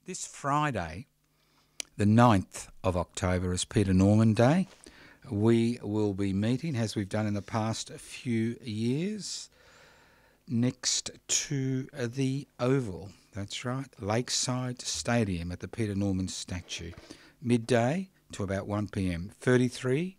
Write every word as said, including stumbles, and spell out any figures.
This Friday, the ninth of October, is Peter Norman Day. We will be meeting, as we've done in the past few years, next to the Oval. That's right, Lakeside Stadium at the Peter Norman statue. Midday to about one p m. thirty-three